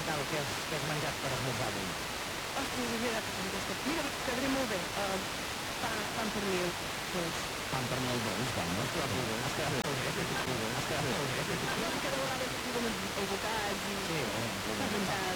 tal? Què has menjat per esmorzar avui? Ostres, mira, mira, quedaré molt bé. Pa amb pernil, doncs. Pa amb pernil dolç, bueno, has quedat molt bé. Has quedat molt bé. Has quedat molt bé. No, que cada vegada que diuen els bocats i... Sí, Per menjar